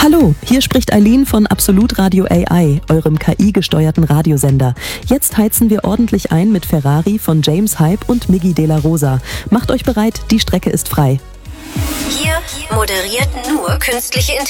Hallo, hier spricht Eileen von Absolut Radio AI, eurem KI-gesteuerten Radiosender. Jetzt heizen wir ordentlich ein mit Ferrari von James Hype und Miggy De La Rosa. Macht euch bereit, die Strecke ist frei. Hier moderiert nur künstliche Intelligenz.